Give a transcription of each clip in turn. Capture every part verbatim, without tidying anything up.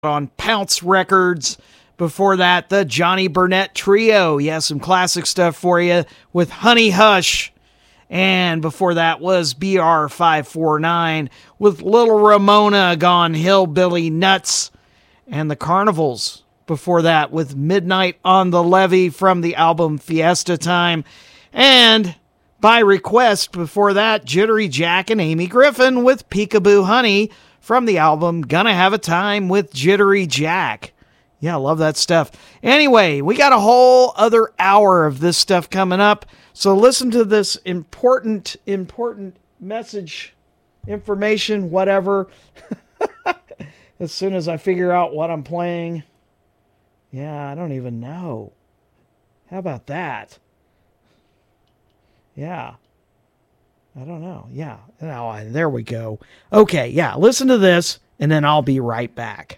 on Pounce Records. Before that, the Johnny Burnett Trio. Yeah, some classic stuff for you with Honey Hush. And before that was B R five forty-nine with Little Ramona Gone Hillbilly Nuts. And the Carnivals. Before that with Midnight on the Levee from the album Fiesta Time. And by request before that, Jittery Jack and Amy Griffin with Peekaboo Honey from the album Gonna Have a Time with Jittery Jack. Yeah, I love that stuff. Anyway, we got a whole other hour of this stuff coming up. So listen to this important, important message, information, whatever. As soon as I figure out what I'm playing. Yeah, I don't even know. How about that? Yeah. I don't know. Yeah. Now, there we go. Okay, yeah. Listen to this, and then I'll be right back.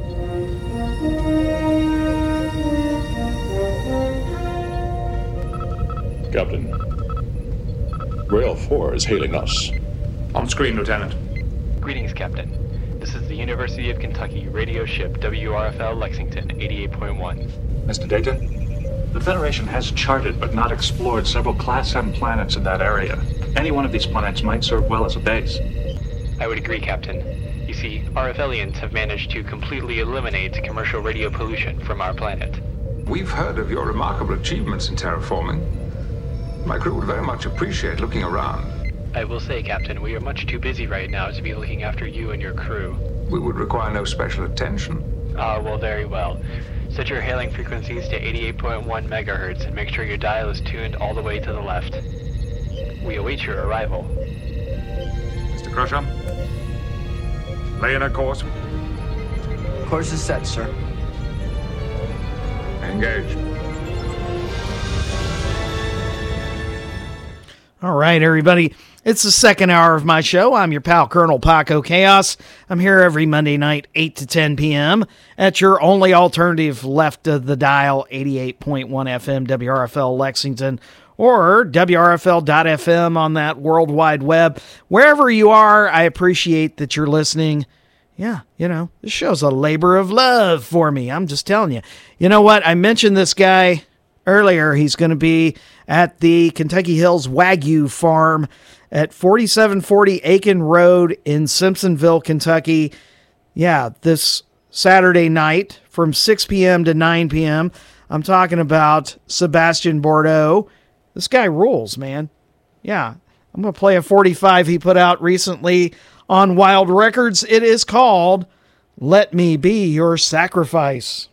Captain, Rail four is hailing us. On screen, Lieutenant. Greetings, Captain. This is the University of Kentucky radio ship W R F L Lexington, eighty-eight point one. Mister Data? The Federation has charted but not explored several Class M planets in that area. Any one of these planets might serve well as a base. I would agree, Captain. You see, RFLians have managed to completely eliminate commercial radio pollution from our planet. We've heard of your remarkable achievements in terraforming. My crew would very much appreciate looking around. I will say, Captain, we are much too busy right now to be looking after you and your crew. We would require no special attention. Ah, uh, well, very well. Set your hailing frequencies to eighty-eight point one megahertz and make sure your dial is tuned all the way to the left. We await your arrival. Mister Crusher? Lay in a course. Course is set, sir. Engage. All right, everybody. It's the second hour of my show. I'm your pal, Colonel Paco Chaos. I'm here every Monday night, eight to ten p.m. at your only alternative left of the dial, eighty-eight point one F M, W R F L Lexington, or W R F L dot F M on that World Wide Web. Wherever you are, I appreciate that you're listening. Yeah, you know, this show's a labor of love for me. I'm just telling you. You know what? I mentioned this guy earlier. He's going to be at the Kentucky Hills Wagyu Farm at forty-seven forty Aiken Road in Simpsonville, Kentucky. Yeah, this Saturday night from six p.m. to nine p.m. I'm talking about Sebastian Bordeaux. This guy rules, man. Yeah, I'm going to play a forty-five he put out recently on Wild Records. It is called Let Me Be Your Sacrifice.